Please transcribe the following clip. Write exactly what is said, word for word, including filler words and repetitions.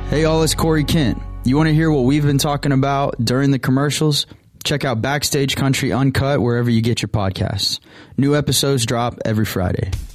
Hey y'all, it's Corey Kent. You want to hear what we've been talking about during the commercials? Check out Backstage Country Uncut wherever you get your podcasts. New episodes drop every Friday.